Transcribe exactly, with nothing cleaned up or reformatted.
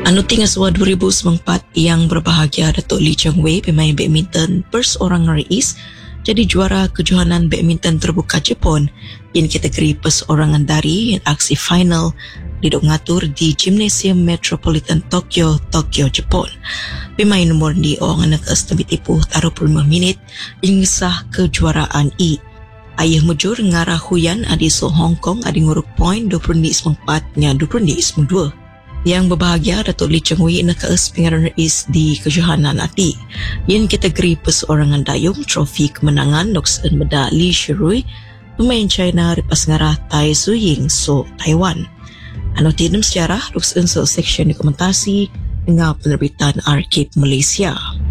Anu tinggal suara dua ribu empat yang berbahagia Datuk Lee Cheng Wei, pemain badminton perseorangan Rais, jadi juara kejohanan badminton terbuka Jepun yang kategori perseorangan dari aksi final didok ngatur di Gymnasium Metropolitan Tokyo, Tokyo, Jepun. Pemain nomor di orang anak estamit tipu taruh puluh lima minit yang sah kejuaraan I. Ayah mujur ngarah huyan adi so Hong Kong adi nguruk poin dua puluh empat nya dua puluh dua. Yang berbahagia Datuk Lee Cheng Wei nak kees pengaran rais di kejohanan ati. Yang kategori perseorangan dayung trofi kemenangan Doksen Beda Li Shirui, pemain China lepas ngarah Tai Zuying so Taiwan. Anu tinam sejarah Doksen so seksyen dokumentasi dengan penerbitan Arkib Malaysia.